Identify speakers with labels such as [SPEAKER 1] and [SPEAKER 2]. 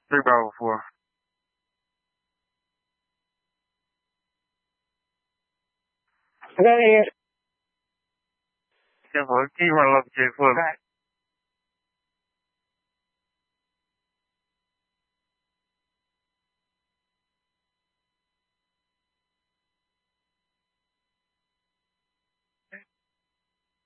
[SPEAKER 1] 354.
[SPEAKER 2] I got it here.
[SPEAKER 1] Can you run location for me?